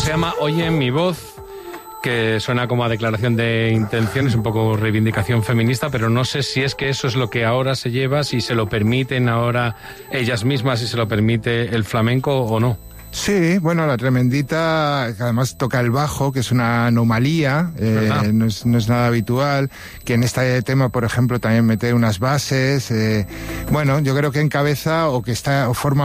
se llama Oye mi voz, que suena como a declaración de intenciones, un poco reivindicación feminista, pero no sé si es que eso es lo que ahora se lleva, si se lo permiten ahora ellas mismas, si se lo permite el flamenco o no. Sí, bueno, la Tremendita, que además toca el bajo, que es una anomalía, no es nada habitual, que en este tema, por ejemplo, también mete unas bases, bueno, yo creo que encabeza o que está o forma